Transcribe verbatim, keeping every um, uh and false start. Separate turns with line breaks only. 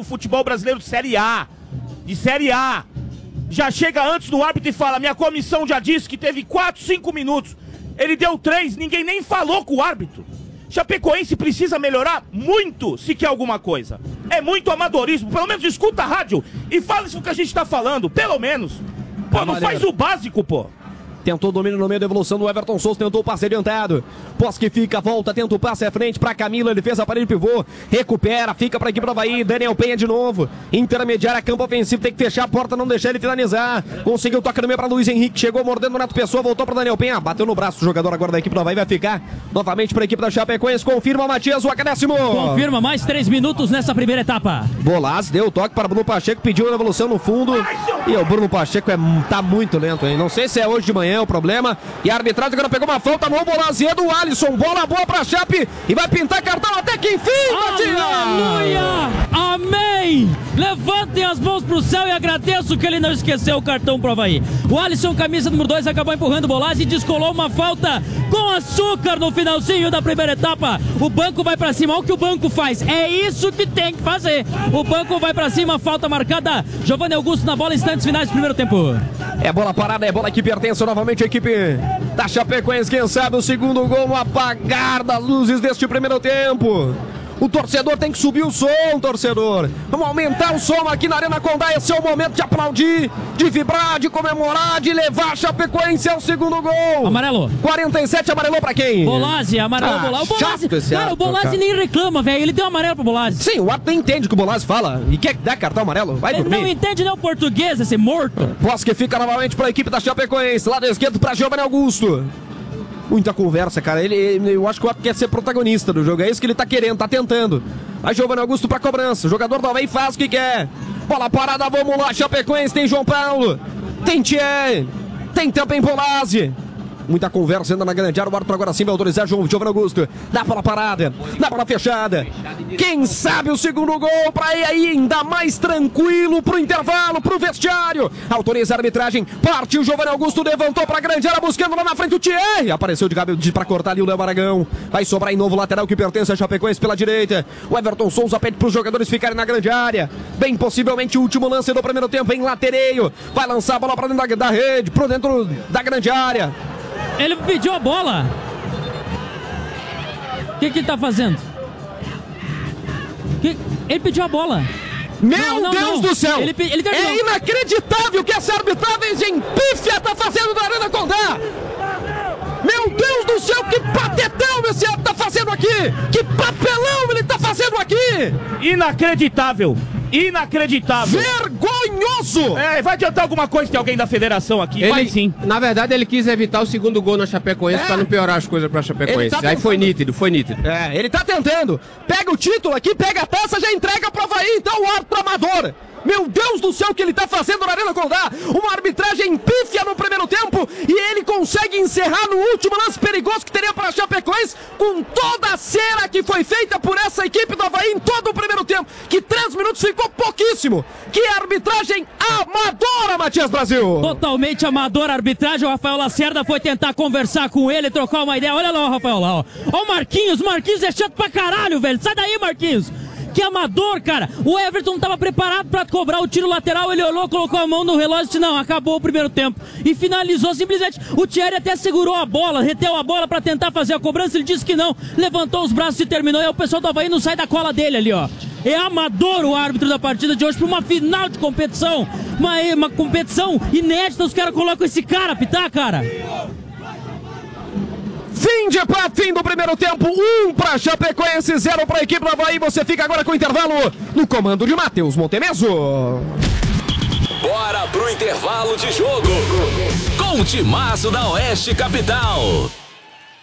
do futebol brasileiro de Série A. De Série A. Já chega antes do árbitro e fala, minha comissão já disse que teve quatro, cinco minutos. Ele deu três, ninguém nem falou com o árbitro. Chapecoense precisa melhorar muito se quer alguma coisa. É muito amadorismo. Pelo menos escuta a rádio e fala isso que a gente tá falando. Pelo menos. Pô, não faz o básico, pô.
Tentou o domínio no meio da evolução do Everton Souza, tentou o passe adiantado. Posse que fica, volta, tenta o passe à frente para Camila, ele fez a parede pivô, recupera, fica para aqui para o Avaí, Daniel Penha de novo. Intermediária, campo ofensivo, tem que fechar a porta, não deixar ele finalizar. Conseguiu tocar no meio para Luiz Henrique, chegou mordendo o Neto Pessoa, voltou para Daniel Penha, bateu no braço o jogador agora da equipe do Avaí, vai ficar novamente para a equipe da Chapecoense, confirma Matias, o acréscimo.
Confirma, mais três minutos nessa primeira etapa.
Bolaz deu o toque para Bruno Pacheco, pediu a evolução no fundo. E o Bruno Pacheco é, tá muito lento, hein? Não sei se é hoje de manhã o problema. E a arbitragem agora pegou uma falta no Bolazia do Alisson. Bola boa pra Chape. E vai pintar cartão até que enfim, Matias!
Aleluia! Amém! Levantem as mãos pro céu e agradeço que ele não esqueceu o cartão pro Avaí. O Alisson, camisa número dois, acabou empurrando o Bolazzi e descolou uma falta com açúcar no finalzinho da primeira etapa. O banco vai pra cima. Olha o que o banco faz. É isso que tem que fazer. O banco vai pra cima. Falta marcada. Giovanni Augusto na bola, instantes finais do primeiro tempo.
É bola parada, é bola que pertence novamente à equipe da Chapecoense. Quem sabe o segundo gol no apagar das luzes deste primeiro tempo. O torcedor tem que subir o som, torcedor. Vamos aumentar o som aqui na Arena Condá. Esse é o momento de aplaudir, de vibrar, de comemorar, de levar a Chapecoense ao segundo gol.
Amarelo.
quarenta e sete, amarelou pra quem?
Bolazzi, amarelo.
Ah,
Bolazzi. O Bolazzi, cara,
ato,
o Bolazzi nem reclama, velho. Ele deu amarelo pro Bolazzi.
Sim, o ato nem entende o que o Bolazzi fala. E quer dar cartão amarelo? Vai
Ele
dormir.
não entende nem o português, esse morto.
Posse que fica novamente pra equipe da Chapecoense. Lado esquerdo pra Giovanni Augusto. Muita conversa, cara. Ele, ele, eu acho que o Ato quer ser protagonista do jogo. É isso que ele tá querendo, tá tentando. Vai Giovanni Augusto pra cobrança. O jogador do Avaí faz o que quer. Bola parada, vamos lá. Chapecoense, tem João Paulo. Tem Thier. Tem também Bolazzi. Muita conversa ainda na grande área. O árbitro agora sim vai autorizar João Giovanni Augusto. Dá bola parada. Dá bola fechada. Quem sabe o segundo gol pra ir ainda mais tranquilo pro intervalo, pro vestiário. Autoriza a arbitragem. Partiu o Giovanni Augusto. Levantou pra grande área buscando lá na frente o Thier. Apareceu de cabelo pra cortar ali o Léo Aragão. Vai sobrar em novo lateral que pertence a Chapecoense pela direita. O Everton Souza pede pros jogadores ficarem na grande área. Bem possivelmente o último lance do primeiro tempo em latereio. Vai lançar a bola pra dentro da, da rede, pro dentro da grande área.
Ele pediu a bola. O que que ele tá fazendo? Que... Ele pediu a bola.
Meu
não, não,
Deus
não.
do céu!
Ele, ele
é inacreditável o que essa arbitragem pífia tá fazendo na Arena Condá! Meu Deus do céu, que patetão esse árbitro tá fazendo aqui! Que papelão ele tá fazendo aqui!
Inacreditável! Inacreditável!
Vergonhoso!
É, vai adiantar alguma coisa tem alguém da federação aqui?
Ele,
vai sim.
Na verdade, ele quis evitar o segundo gol na Chapecoense é. pra não piorar as coisas pra Chapecoense. Tá Aí foi nítido, foi nítido.
É, ele tá tentando. Pega o título aqui, pega a taça, já entrega pro Avaí, então o árbitro amador. Meu Deus do céu, o que ele tá fazendo na Arena Condá? Uma arbitragem pífia no primeiro tempo e ele consegue encerrar no último lance perigoso que teria para a Chapecoense com toda a cera que foi feita por essa equipe do Avaí em todo o primeiro tempo, que três minutos ficou pouquíssimo. Que arbitragem amadora, Matias Brasil!
Totalmente amadora a arbitragem. O Rafael Lacerda foi tentar conversar com ele, trocar uma ideia. Olha lá o Rafael lá, ó. Ó o Marquinhos, Marquinhos é chato pra caralho, velho. Sai daí, Marquinhos. Que amador, cara. O Everton tava preparado pra cobrar o tiro lateral. Ele olhou, colocou a mão no relógio e disse, não, acabou o primeiro tempo. E finalizou simplesmente. O Thierry até segurou a bola, reteu a bola pra tentar fazer a cobrança. Ele disse que não. Levantou os braços e terminou. E aí o pessoal do Avaí não sai da cola dele ali, ó. É amador o árbitro da partida de hoje pra uma final de competição. Uma, uma competição inédita. Os caras colocam esse cara a pitar, cara.
Fim de pra fim do primeiro tempo, um para Chapecoense, zero para a equipe do Avaí. Você fica agora com o intervalo no comando de Matheus Montemeso.
Bora pro intervalo de jogo com o timaço da Oeste Capital.